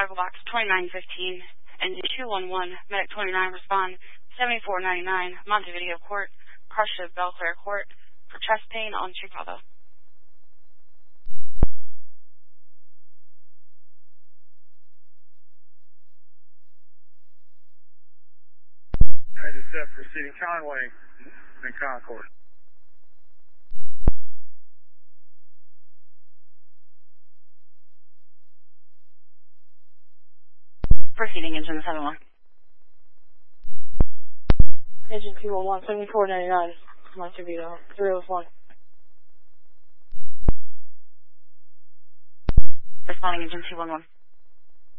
Medical Box 2915, Engine 211, Medic 29, respond 7499, Montevideo Court, Prussia, Belclair Court, for chest pain on Chicago. Engine 7 proceeding Conway in Concord. Proceeding Engine 71. Engine 211, 7499, Montevideo, 301. Responding Engine 211.